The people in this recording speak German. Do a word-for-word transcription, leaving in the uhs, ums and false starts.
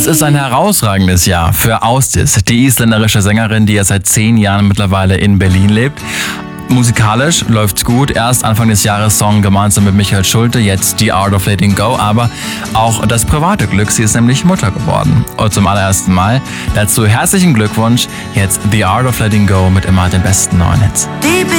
Es ist ein herausragendes Jahr für Austis, die isländerische Sängerin, die ja seit zehn Jahren mittlerweile in Berlin lebt. Musikalisch läuft's gut. Erst Anfang des Jahres Song gemeinsam mit Michael Schulte, jetzt The Art of Letting Go, aber auch das private Glück, sie ist nämlich Mutter geworden. Und zum allerersten Mal dazu herzlichen Glückwunsch, jetzt The Art of Letting Go mit immer den besten neuen Hits.